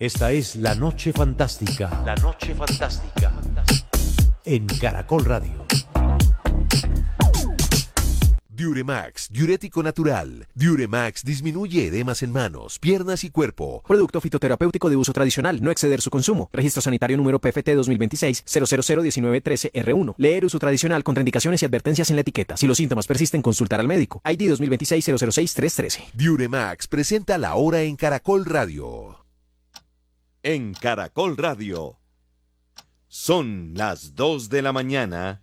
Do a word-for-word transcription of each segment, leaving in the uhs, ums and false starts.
Esta es La Noche Fantástica. La Noche Fantástica. En Caracol Radio. Diuremax, diurético natural. Diuremax disminuye edemas en manos, piernas y cuerpo. Producto fitoterapéutico de uso tradicional, no exceder su consumo. Registro sanitario número P F T dos mil veintiséis cero cero cero diecinueve trece R uno. Leer uso tradicional, contraindicaciones y advertencias en la etiqueta. Si los síntomas persisten, consultar al médico. I D dos mil veintiséis cero cero seis tres trece. Diuremax presenta La Hora en Caracol Radio. En Caracol Radio. Son las dos de la mañana.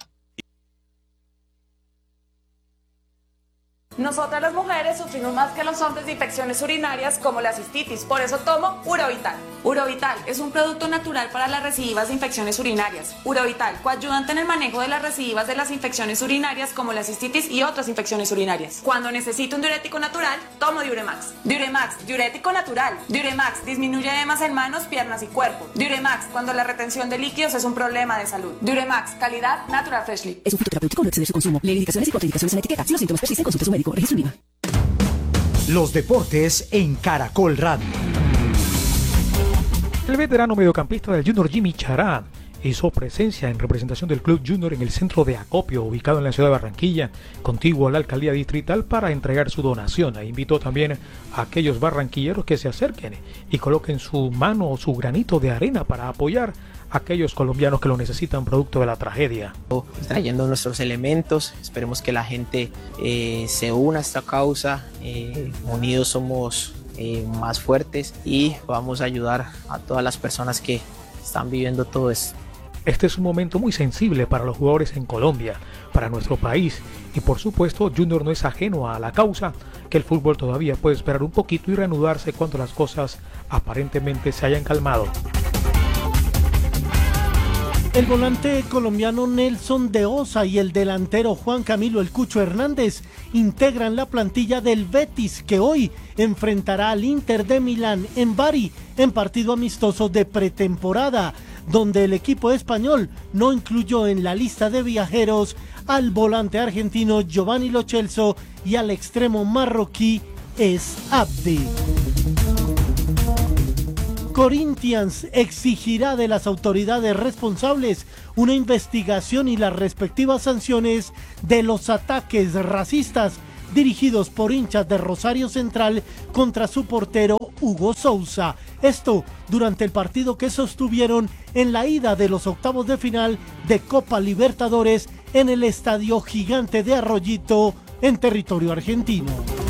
Nosotras las mujeres sufrimos más que los hombres de infecciones urinarias como la cistitis, por eso tomo Urovital. Urovital es un producto natural para las recidivas de infecciones urinarias. Urovital, coayudante en el manejo de las recidivas de las infecciones urinarias como la cistitis y otras infecciones urinarias. Cuando necesito un diurético natural, tomo Diuremax. Diuremax, diurético natural. Diuremax disminuye edemas en manos, piernas y cuerpo. Diuremax, cuando la retención de líquidos es un problema de salud. Diuremax, calidad Natural Freshly. Es un fitoterapéutico, no exceder su consumo. Lee indicaciones y contraindicaciones en la etiqueta. Si los síntomas persisten, consulte a su médico. Registro IVA. Los deportes en Caracol Radio. El veterano mediocampista del Junior Jimmy Chará hizo presencia en representación del Club Junior en el centro de acopio ubicado en la ciudad de Barranquilla, contiguo a la alcaldía distrital, para entregar su donación. E invitó también a aquellos barranquilleros que se acerquen y coloquen su mano o su granito de arena para apoyar a aquellos colombianos que lo necesitan producto de la tragedia. Trayendo nuestros elementos, esperemos que la gente eh, se una a esta causa, eh, unidos somos eh, más fuertes y vamos a ayudar a todas las personas que están viviendo todo esto. Este es un momento muy sensible para los jugadores en Colombia, para nuestro país, y por supuesto Junior no es ajeno a la causa, que el fútbol todavía puede esperar un poquito y reanudarse cuando las cosas aparentemente se hayan calmado. El volante colombiano Nelson de Osa y el delantero Juan Camilo El Cucho Hernández integran la plantilla del Betis, que hoy enfrentará al Inter de Milán en Bari en partido amistoso de pretemporada, donde el equipo español no incluyó en la lista de viajeros al volante argentino Giovanni Lo Celso y al extremo marroquí Es Abdi. Corinthians exigirá de las autoridades responsables una investigación y las respectivas sanciones de los ataques racistas dirigidos por hinchas de Rosario Central contra su portero Hugo Sousa. Esto durante el partido que sostuvieron en la ida de los octavos de final de Copa Libertadores en el Estadio Gigante de Arroyito en territorio argentino.